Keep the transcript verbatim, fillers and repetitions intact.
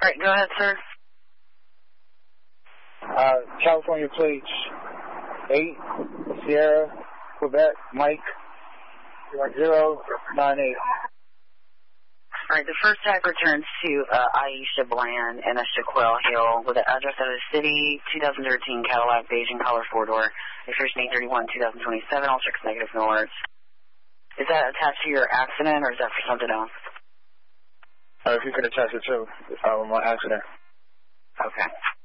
right, go ahead, sir. Uh, California plates, eight, Sierra, Quebec, Mike, zero, nine, eight. All right, the first tag returns to uh, Aisha Bland and a Shaquille Hill with the address of the city, twenty thirteen Cadillac Beijing color four-door, expiration eight thirty-one twenty twenty-seven, all checks negative, no alerts. Is that attached to your accident, or is that for something else? Uh, if you could attach it to uh, my accident. Okay.